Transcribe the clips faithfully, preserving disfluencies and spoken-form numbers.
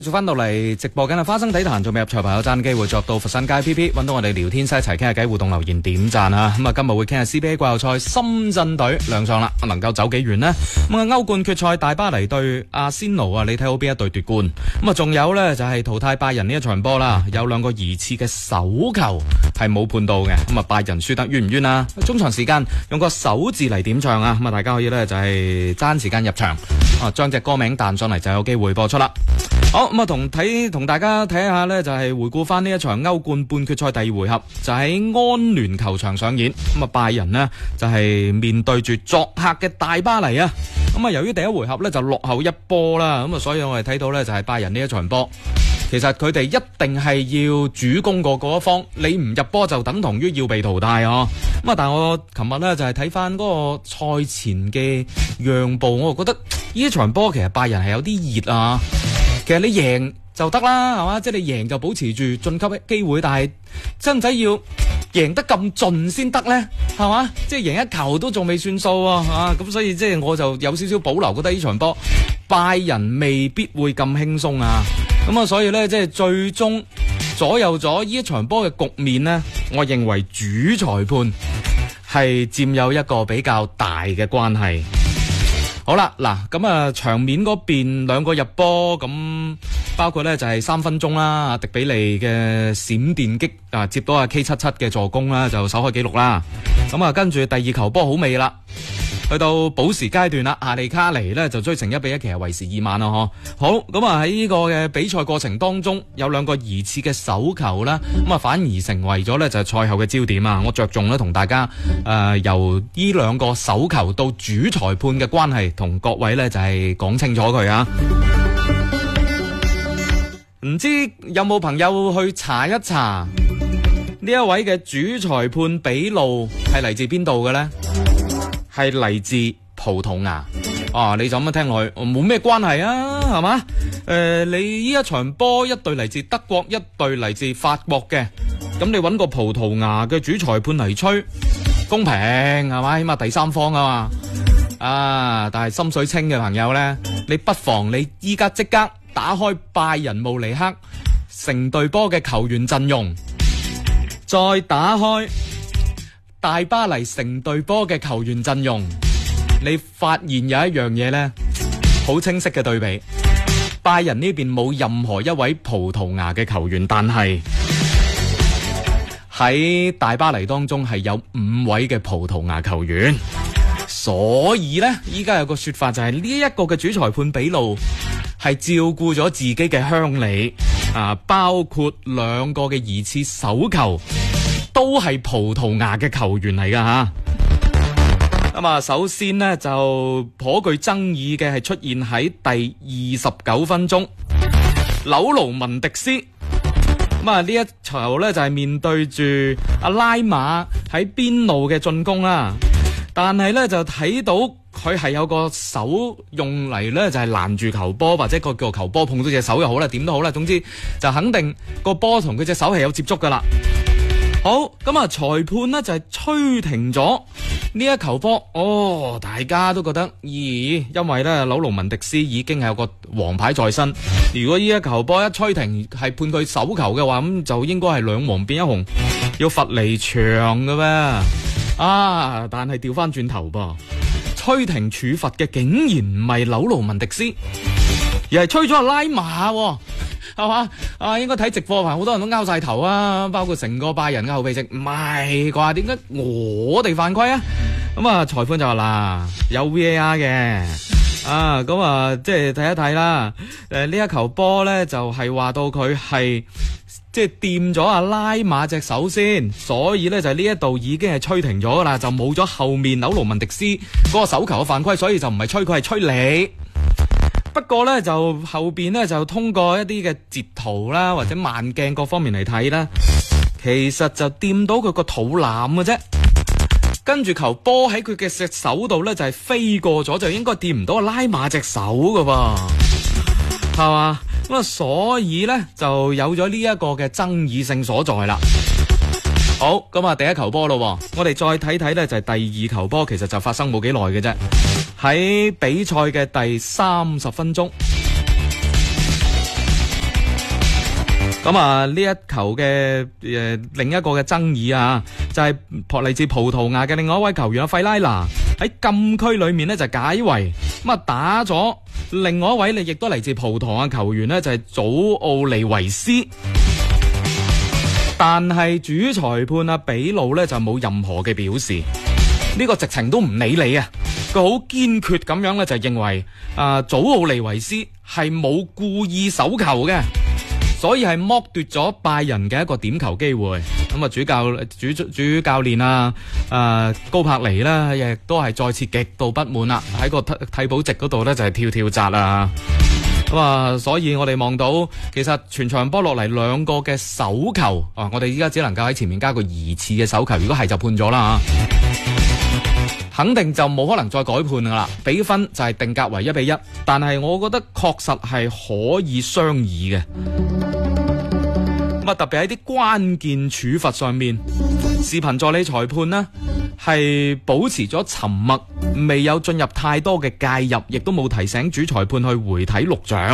做翻到嚟直播緊嘅花生體壇，仲未入場朋友爭機會作到佛山街 P P 揾到我哋聊天室一齊傾下偈，互動留言點讚啊！咁啊，今日會傾下 C B A 季後賽深圳隊亮相啦，能夠走幾遠呢？咁啊，歐冠決賽大巴黎對阿仙奴啊，你睇好邊一隊奪冠？咁啊，仲有呢，就係淘汰拜仁呢一場波啦，有兩個疑似嘅手球係冇判到嘅，咁啊，拜仁輸得冤唔冤啊？中場時間用個手字嚟點唱啊！咁啊，大家可以呢，就係爭時間入場啊，將隻歌名彈上嚟就有機會播出啦。好咁啊，同睇同大家睇下呢，就係回顧翻呢一場歐冠半決賽第二回合，就喺安聯球場上演。咁啊，拜仁呢，就係面對住作客嘅大巴黎啊。咁啊，由於第一回合呢，就落後一波啦，咁啊，所以我哋睇到呢，就係拜仁呢一場波，其實佢哋一定係要主攻過嗰一方，你唔入波就等同於要被淘汰啊。咁啊，但係我琴日呢，就係睇翻嗰個賽前嘅讓步，我就覺得呢一場波其實拜仁係有啲熱啊。其實你贏就得啦，係嘛？即係你贏就保持住晉級機會，但係真唔使要贏得咁盡先得呢？係嘛？即係贏一球都仲未算數啊！啊，咁所以即係我就有少少保留，覺得呢場波拜仁未必會咁輕鬆啊！咁啊，所以呢，即係最終左右咗呢一場波嘅局面呢，我認為主裁判係佔有一個比較大嘅關係。好啦，嗱咁啊，場面嗰邊兩個入波，咁包括咧就係三分鐘啦，迪比利嘅閃電擊啊，接到阿 K 七七嘅助攻啦，就首開紀錄啦。咁啊，跟住第二球波好味啦，去到補時階段啦，阿利卡尼咧就追成一比一，其實為時已晚啦，嗬。好，咁啊喺呢個嘅比賽過程當中，有兩個疑似嘅手球啦，咁啊反而成為咗咧就係賽後嘅焦點啊。我着重咧同大家誒、呃、由呢兩個手球到主裁判嘅關係，同各位咧就係講清楚佢啊。唔知有冇朋友去查一查呢一位嘅主裁判比路係嚟自邊度嘅呢？係嚟自葡萄牙。啊，你就咁樣聽落去冇咩關係啊，係嘛？誒、呃，你呢一場波一隊嚟自德國，一隊嚟自法國嘅，咁你揾個葡萄牙嘅主裁判嚟吹，公平係嘛？起碼第三方啊嘛。啊，但係心水清嘅朋友呢，你不妨你依家即刻打開拜仁慕尼黑成隊波嘅球員陣容，再打開大巴黎成隊波嘅球員陣容，你發現有一樣嘢呢，好清晰嘅對比。拜仁呢邊冇任何一位葡萄牙嘅球員，但係喺大巴黎當中係有五位嘅葡萄牙球員。所以呢，依家有個說法就係呢一個嘅主裁判比路係照顧咗自己嘅鄉里啊，包括兩個嘅疑似手球都係葡萄牙嘅球員嚟噶吓。咁啊，首先呢，就頗具爭議嘅係出現喺第二十九分鐘，紐盧文迪斯。咁啊，呢一球呢，就係面對住阿拉馬喺邊路嘅進攻啦。但係咧就睇到佢係有個手用嚟咧就係攔住球波，或者個個球波碰到隻手又好啦，點都好啦，總之就肯定個波同佢隻手係有接觸噶啦。好，咁啊裁判呢就係吹停咗呢一球波。哦，大家都覺得咦，因為咧紐盧文迪斯已經係有個黃牌在身，如果呢一球波一吹停係判佢手球嘅話，咁就應該係兩黃變一紅，要罰離場嘅咩？啊！但係調翻轉頭噃，吹停處罰嘅竟然唔係紐盧文迪斯，而係吹咗阿拉馬，係嘛？啊，應該睇直播，好多人都拗晒頭啊，包括成個拜仁嘅後備席，唔係啩？點解我哋犯規啊？咁啊，裁判就話啦，有 V A R 嘅，啊，咁啊，即係睇一睇啦。誒，呢一球波咧就係話到佢係。即係掂咗阿拉馬隻手先，所以咧就呢一度已經係吹停咗啦，就冇咗後面紐盧文迪斯嗰個手球嘅犯規，所以就唔係吹佢，係吹你。不過咧就後邊咧就通過一啲嘅截圖啦，或者慢鏡各方面嚟睇啦，其實就掂到佢個肚腩嘅啫，跟住球波喺佢嘅隻手度咧就係飛過咗，就應該掂唔到阿拉馬隻手噶噃，係嘛？咁啊，所以咧就有咗呢一個嘅爭議性所在啦。好，咁啊，第一球波咯，我哋再睇睇咧，就係第二球波，其實就發生冇幾耐嘅啫，喺比賽嘅第三十分鐘。 咁啊，呢一球嘅誒、呃、另一個嘅爭議啊，就係嚟自葡萄牙嘅另外一位球員阿費拉拿喺禁區裏面呢就解圍，咁啊打咗另外一位咧，亦都嚟自葡萄牙球員呢就係、是、祖奧利維斯，但係主裁判阿比路呢就冇任何嘅表示，呢、這個直情都唔理你啊！佢好堅決咁樣咧就認為啊、呃、祖奧利維斯係冇故意手球嘅。所以係剝奪咗拜仁嘅一個點球機會，咁啊主教主主教練啊，誒、呃、高柏尼呢，亦都係再次極度不滿啦，喺個替替補席嗰度呢，就係、是、跳跳紮啊，咁啊，所以我哋望到其實全場波落嚟兩個嘅手球啊，我哋依家只能夠喺前面加個疑似嘅手球，如果係就判咗啦，肯定就冇可能再改判噶啦，比分就係定格為一比一，但係我覺得確實係可以商議嘅。咁啊，特別喺啲關鍵處罰上面，視頻助理裁判呢係保持咗沉默，未有進入太多嘅介入，亦都冇提醒主裁判去回睇錄像。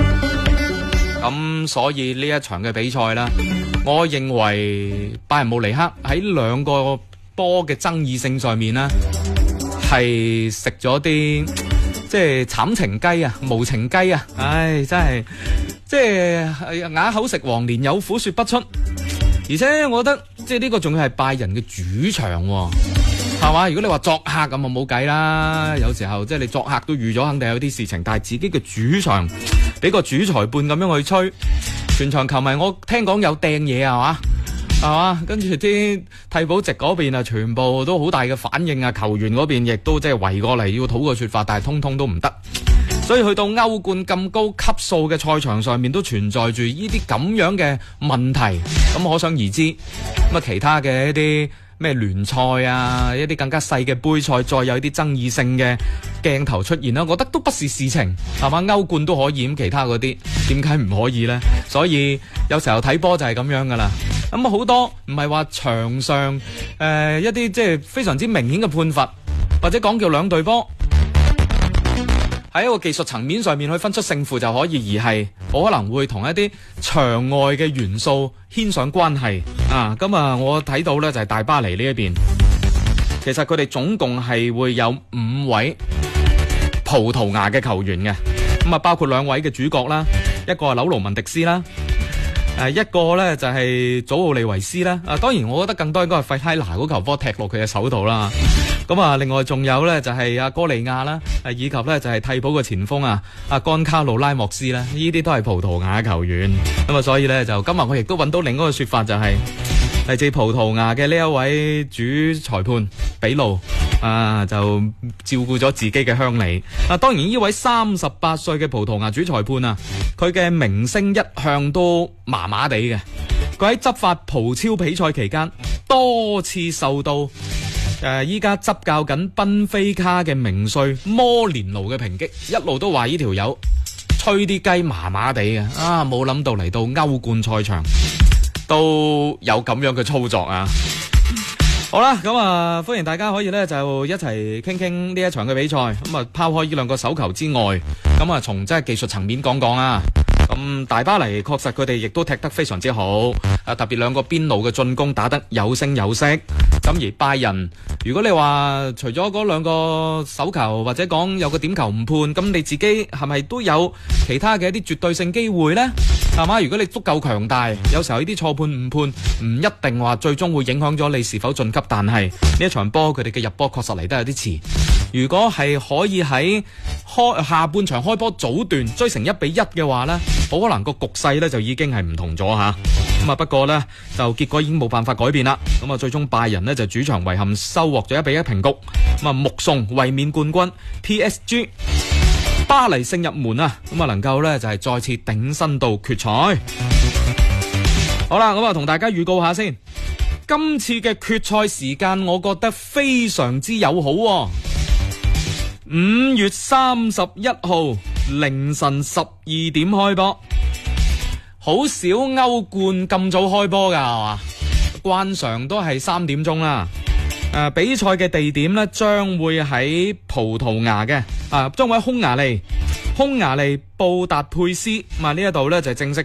咁所以呢一場嘅比賽呢，我認為拜仁慕尼黑喺兩個波嘅爭議性上面呢，係食咗啲即係慘情雞啊，無情雞啊，唉，真係。即係啞口食黃連，有苦說不出。而且我覺得即係呢個仲要係拜仁嘅主場，係嘛？如果你話作客咁啊冇計啦，有時候即係你作客都預咗肯定有啲事情，但係自己嘅主場俾個主裁判咁樣去吹，全場球迷我聽講有掟嘢啊嘛，係嘛？跟住啲替補席嗰邊啊，全部都好大嘅反應啊，球員嗰邊亦都即係圍過嚟要討個說法，但係通通都唔得。所以去到歐冠咁高級數嘅賽場上面，都存在住呢啲咁樣嘅問題，咁可想而知。咁啊，其他嘅一啲咩聯賽啊，一啲更加細嘅杯賽，再有啲爭議性嘅鏡頭出現啦，我覺得都不是事情，係嘛？歐冠都可以，咁其他嗰啲點解唔可以呢？所以有時候睇波就係咁樣噶啦。咁好多唔係話場上誒、呃、一啲即係非常之明顯嘅判罰，或者講叫兩隊波喺一個技術層面上面去分出勝負就可以，而係好可能會同一啲場外嘅元素牽上關係啊！咁啊，我睇到呢就係大巴黎呢一邊，其實佢哋總共係會有五位葡萄牙嘅球員嘅，咁啊包括兩位嘅主角啦，一個係紐盧文迪斯啦，誒一個呢就係祖奧利維斯啦。啊，當然我覺得更多應該係費拉拿嗰球波踢落佢嘅手度啦。咁啊，另外仲有咧就係阿哥利亞啦，以及咧就係替補嘅前鋒啊，阿甘卡路拉莫斯啦，呢啲都係葡萄牙嘅球員。咁啊，所以咧就今日我亦都揾到另一個說法，就係嚟自葡萄牙嘅呢一位主裁判比路啊，就照顧咗自己嘅鄉里。啊，當然呢位三十八歲嘅葡萄牙主裁判啊，佢嘅名聲一向都麻麻地嘅。佢喺執法葡超比賽期間多次受到誒，依家執教緊賓菲卡嘅名帥摩連奴嘅抨擊，一路都話呢條友吹啲雞麻麻地嘅，啊冇諗到嚟到歐冠賽場都有咁樣嘅操作啊！好啦，咁啊，歡迎大家可以咧就一齊傾傾呢一場嘅比賽，咁啊拋開呢兩個手球之外，咁啊從即係技術層面講講啊。咁大巴黎確實佢哋亦都踢得非常之好，啊特別兩個邊路嘅進攻打得有聲有色。咁而拜仁，如果你話除咗嗰兩個手球或者講有個點球唔判，咁你自己係咪都有其他嘅一啲絕對性機會呢？係嘛？如果你足夠強大，有時候呢啲錯判誤判唔一定話最終會影響咗你是否晉級，但係呢一場波佢哋嘅入波確實嚟得有啲遲。如果係可以喺開下半場開波早段追成一比一嘅話呢，好可能個局勢呢就已經係唔同咗吓。咁啊，不過呢，就結果已經冇辦法改變啦。咁啊，最終拜仁呢就主場遺憾收穫咗一比一平局。咁啊，目送衛冕冠軍 P S G 巴黎聖日門啊，咁啊能夠呢就係再次頂身到決賽。好啦，咁啊同大家預告下先，今次嘅決賽時間我覺得非常之友好喎。五月三十一號凌晨十二點開波，好少歐冠咁早開波噶係嘛？慣常都係三點鐘啦。誒、呃，比賽嘅地點呢將會喺葡萄牙嘅，啊，將會喺匈牙利，匈牙利布達佩斯。咁啊呢一度呢就係正式